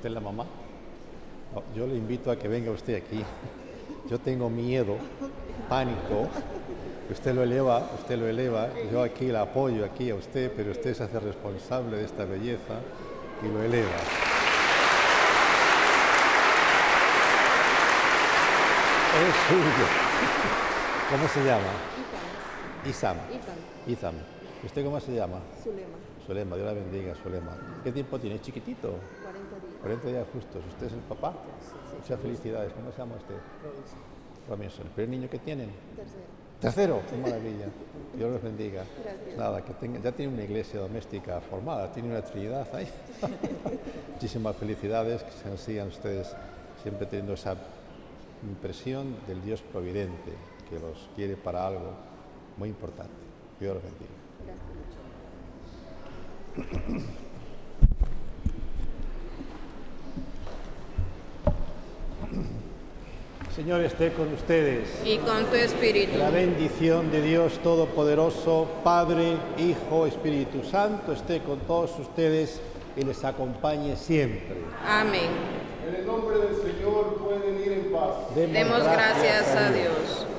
¿Usted es la mamá? No, yo le invito a que venga usted aquí. Yo tengo miedo, pánico. Usted lo eleva. Yo aquí la apoyo aquí a usted, pero usted se hace responsable de esta belleza y lo eleva. Es suyo. ¿Cómo se llama? Izam. ¿Usted cómo se llama? Zulema, Dios la bendiga, Zulema. ¿Qué tiempo tiene? ¿Es chiquitito? 40 días justos. ¿Usted es el papá? Sí. Muchas felicidades. ¿Cómo se llama usted? Robinson. ¿El primer niño que tienen? Tercero. ¡Qué maravilla! Dios los bendiga. Gracias. Nada, ya tiene una iglesia doméstica formada, tiene una trinidad ahí. Muchísimas felicidades, que sigan ustedes siempre teniendo esa impresión del Dios providente, que los quiere para algo muy importante. Dios los bendiga. Señor, esté con ustedes. Y con tu espíritu. La bendición de Dios Todopoderoso, Padre, Hijo, Espíritu Santo, esté con todos ustedes y les acompañe siempre. Amén. En el nombre del Señor pueden ir en paz. Demos gracias a Dios.